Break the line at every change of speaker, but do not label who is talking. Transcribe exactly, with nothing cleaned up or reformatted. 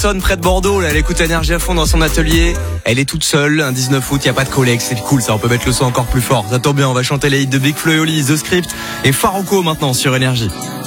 Près de Bordeaux, là, elle écoute Énergie à fond dans son atelier. Elle est toute seule, un dix-neuf août, il n'y a pas de collègues, c'est cool ça, on peut mettre le son encore plus fort. Ça tombe bien, on va chanter les hits de Big Flo et Oli, The Script et Farouko maintenant sur Énergie.